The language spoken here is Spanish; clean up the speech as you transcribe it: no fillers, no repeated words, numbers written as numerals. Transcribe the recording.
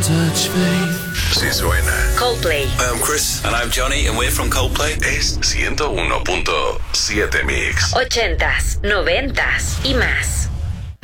Sí suena. Coldplay. I'm Chris. And I'm Johnny, and we're from Coldplay. Es 101.7 Mix. 80s, 90s y más.